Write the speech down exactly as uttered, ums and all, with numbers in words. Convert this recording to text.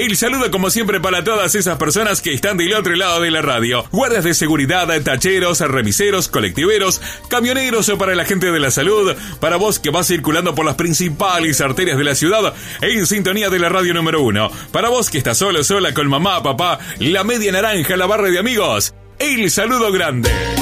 El saludo como siempre para todas esas personas que están del otro lado de la radio. Guardias de seguridad, tacheros, remiseros, colectiveros, camioneros o para la gente de la salud. Para vos que vas circulando por las principales arterias de la ciudad en sintonía de la radio número uno. Para vos que estás solo, sola, con mamá, papá, la media naranja, la barra de amigos. El saludo grande.